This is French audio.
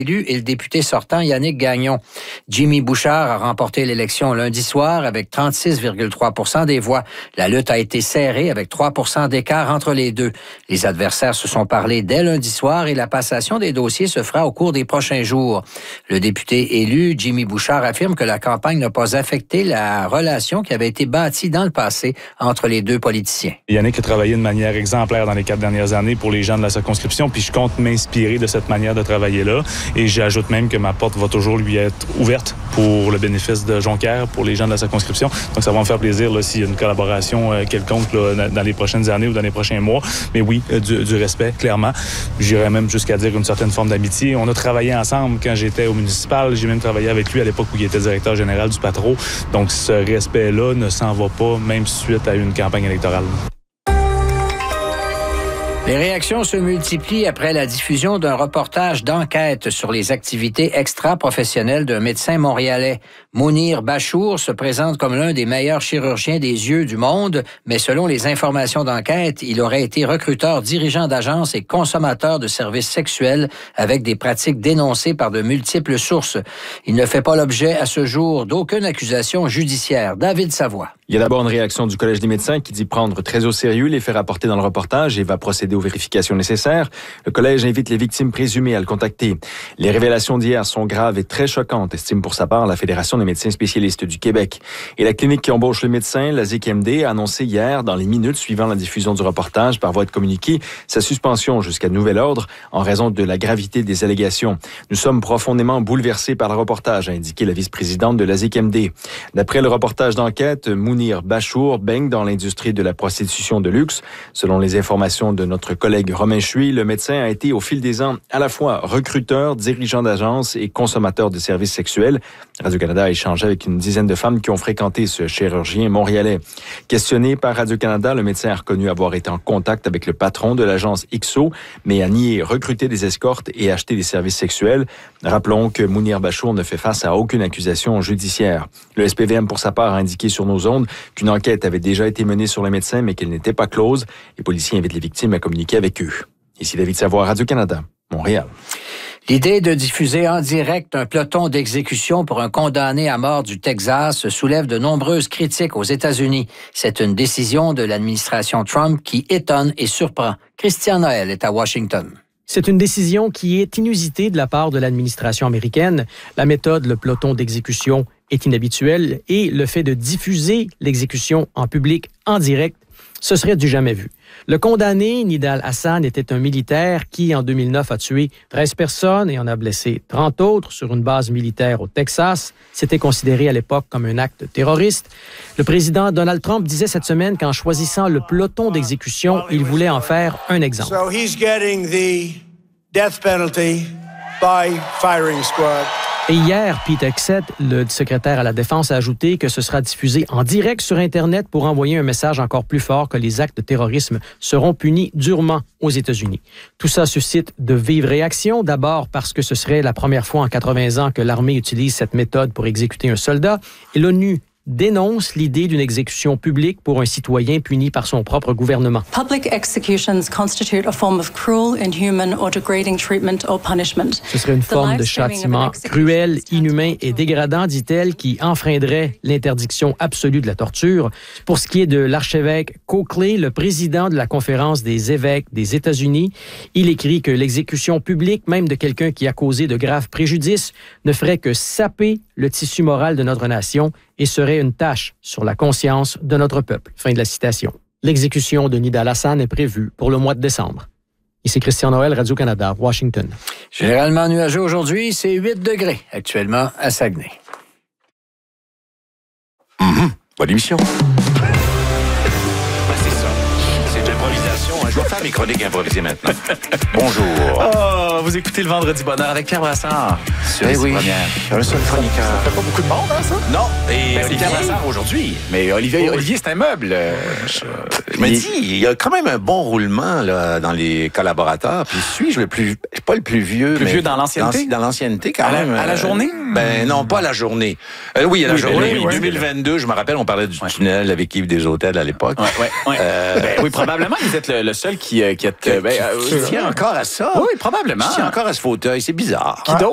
élu et le député sortant Yannick Gagnon. Jimmy Bouchard a remporté l'élection lundi soir avec 36,3 % des voix. La lutte a été serrée avec 3 % d'écart entre les deux. Les adversaires se sont parlé dès lundi soir et la passation des dossiers se fera au cours des prochains jours. Le député élu, Jimmy Bouchard, affirme que la campagne n'a pas affecté la relation qui avait été bâtie dans le passé entre les deux politiciens. Yannick a travaillé de manière exemplaire dans les 4 dernières années pour les gens de la circonscription, puis je compte m'inspirer de cette manière de travailler-là. Et j'ajoute même que ma porte va toujours lui être ouverte pour le bénéfice de Jonquière, pour les gens de la circonscription. Donc, ça va me faire plaisir là, s'il y a une collaboration quelconque là, dans les prochaines années ou dans les prochains mois. Mais oui, du respect, clairement. J'irais même jusqu'à dire une certaine forme d'amitié. On a travaillé ensemble quand j'étais au municipal. J'ai même travaillé avec lui à l'époque où il était directeur général du Patro. Donc, ce respect-là ne s'en va pas, même suite à une campagne électorale. Les réactions se multiplient après la diffusion d'un reportage d'enquête sur les activités extra-professionnelles d'un médecin montréalais. Mounir Bachour se présente comme l'un des meilleurs chirurgiens des yeux du monde, mais selon les informations d'enquête, il aurait été recruteur, dirigeant d'agence et consommateur de services sexuels avec des pratiques dénoncées par de multiples sources. Il ne fait pas l'objet à ce jour d'aucune accusation judiciaire. David Savoie. Il y a d'abord une réaction du Collège des médecins qui dit prendre très au sérieux les faits rapportés dans le reportage et va procéder aux vérifications nécessaires. Le Collège invite les victimes présumées à le contacter. Les révélations d'hier sont graves et très choquantes, estime pour sa part la Fédération des médecins spécialistes du Québec. Et la clinique qui embauche le médecin, la ZQMD, a annoncé hier, dans les minutes suivant la diffusion du reportage par voie de communiqué, sa suspension jusqu'à nouvel ordre en raison de la gravité des allégations. Nous sommes profondément bouleversés par le reportage, a indiqué la vice-présidente de la ZQMD. D'après le reportage d'enquête, Mounir Bachour baigne dans l'industrie de la prostitution de luxe. Selon les informations de notre collègue Romain Chuy, le médecin a été au fil des ans à la fois recruteur, dirigeant d'agence et consommateur de services sexuels. Radio-Canada a échangé avec une dizaine de femmes qui ont fréquenté ce chirurgien montréalais. Questionné par Radio-Canada, le médecin a reconnu avoir été en contact avec le patron de l'agence XO, mais a nié recruter des escortes et acheter des services sexuels. Rappelons que Mounir Bachour ne fait face à aucune accusation judiciaire. Le SPVM, pour sa part, a indiqué sur nos ondes qu'une enquête avait déjà été menée sur le médecin, mais qu'elle n'était pas close. Les policiers invitent les victimes à communiquer avec eux. Ici David Savoie, Radio-Canada, Montréal. L'idée de diffuser en direct un peloton d'exécution pour un condamné à mort du Texas soulève de nombreuses critiques aux États-Unis. C'est une décision de l'administration Trump qui étonne et surprend. Christian Noël est à Washington. C'est une décision qui est inusitée de la part de l'administration américaine. La méthode, le peloton d'exécution, est inhabituelle et le fait de diffuser l'exécution en public, en direct, ce serait du jamais vu. Le condamné, Nidal Hasan, était un militaire qui, en 2009, a tué 13 personnes et en a blessé 30 autres sur une base militaire au Texas. C'était considéré à l'époque comme un acte terroriste. Le président Donald Trump disait cette semaine qu'en choisissant le peloton d'exécution, il voulait en faire un exemple. So he's getting the death penalty by firing squad. Et hier, Pete Hegseth, le secrétaire à la Défense, a ajouté que ce sera diffusé en direct sur Internet pour envoyer un message encore plus fort que les actes de terrorisme seront punis durement aux États-Unis. Tout ça suscite de vives réactions, d'abord parce que ce serait la première fois en 80 ans que l'armée utilise cette méthode pour exécuter un soldat, et l'ONU dénonce l'idée d'une exécution publique pour un citoyen puni par son propre gouvernement. Public executions constitute a form of cruel, inhuman or degrading treatment or punishment. Ce serait une forme de châtiment cruel, inhumain et dégradant, dit-elle, qui enfreindrait l'interdiction absolue de la torture. Pour ce qui est de l'archevêque Coakley, le président de la Conférence des évêques des États-Unis, il écrit que l'exécution publique, même de quelqu'un qui a causé de graves préjudices, ne ferait que saper le tissu moral de notre nation et serait une tache sur la conscience de notre peuple. Fin de la citation. L'exécution de Nidal Hasan est prévue pour le mois de décembre. Ici Christian Noël, Radio-Canada, Washington. Généralement nuageux aujourd'hui, c'est 8 degrés actuellement à Saguenay. Bonne émission. C'est de l'improvisation. Je vais faire mes chroniques improvisées maintenant. Bonjour. Oh, vous écoutez le Vendredi Bonheur avec Pierre Brassard. Sur les premières. Un seul chroniqueur. Ça fait pas beaucoup de monde, hein, ça? Non. Et Ben, c'est Olivier Pierre Brassard aujourd'hui. Mais Olivier, c'est un meuble. Je me dis, il y a quand même un bon roulement là, dans les collaborateurs. Puis suis-je le plus... Pas le plus vieux, Plus mais... vieux dans l'ancienneté? Dans l'ancienneté, quand même. À la journée? Ben non, pas à la journée. Oui, à la journée. oui. 2022, je me rappelle, on parlait du tunnel avec Yves des Hôtels à l'époque. Ouais. Oui, probablement, vous êtes le seul qui Tu tiens encore à ça? Oui, probablement. Je tiens encore à ce fauteuil. C'est bizarre. Qui d'autre?